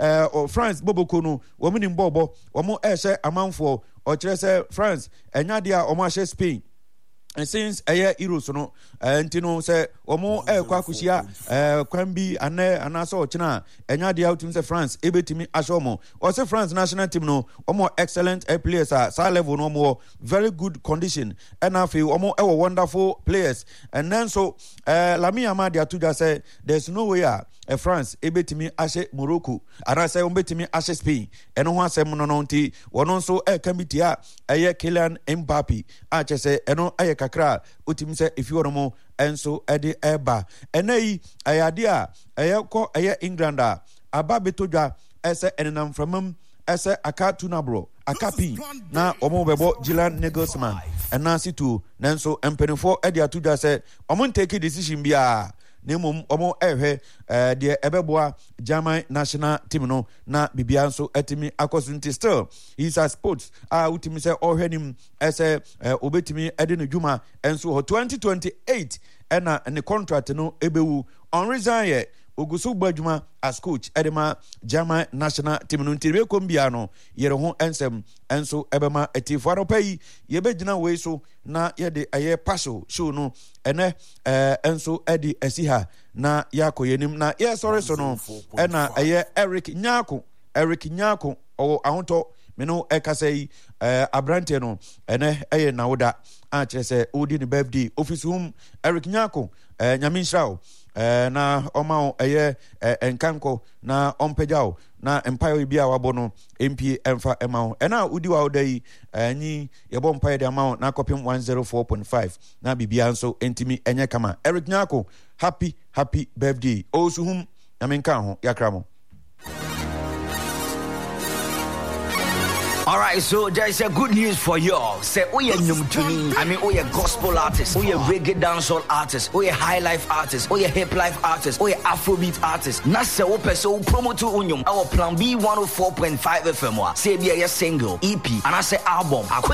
France Boboko no woman in Bobo omo ehye amanfo o kire say France enya dia omo ahye Spain. And since a year Euros no Antino say omo kwakushia kwambi anaso china enya dia utim say France ebetimi ashomo or say France national team no omo excellent players are sa level no more very good condition and I feel omo wonderful players and then so Lami Amadi atuja say there's no way France ebetimi ashe Morocco ara say ombetimi ashe Spain eno ho asem no no nti wono so kambitia Kylian Mbappe a che say eno kakra utim say if you no enso ede eba enai ayade a ko England aba betodwa ese enenam framam ese aka tunabro akapi na omo bebo Julian Nagelsmann enansi tu nanso empenifo ede atodwa say omo take decision bia nemum omo de ebeboa German national team no na bibia nso etimi akosunti still he's a sports utimi say ohwenim ese obetimi ede no dwuma enso 2028 ena ne contract no ebewu on resign ye ogusu badwuma as coach edema German national team no ntire kombia no yere ho ensem enso ebema etifo no pay yebegina we so na yede aye passion show no ene enso edi esiha na yakoyenim na ye sorry so no ena aye Eric Nyako o ahonto me no ekasai abrante no ene aye nawoda a chese odi ni birthday office room Eric Nyako nyaminshao na omao eye enkanko na ompejao na empire bia wabo no MP emfa emao ena udi wa odai nyi yebo empire de amao na kopim 104.5 na bibia nso entimi enye kama Eric Nyako happy birthday osuhum namenka ho yakramo. All right, so there is a good news for y'all. Say, we are Numtuni. I mean, we are gospel artists. We are reggae dancehall artists. We are high life artists. We are hip life artists. We are Afrobeat artists. Nasa ope so promo to unyum. Our plan B 104.5 FM. Say be a single EP and I say album.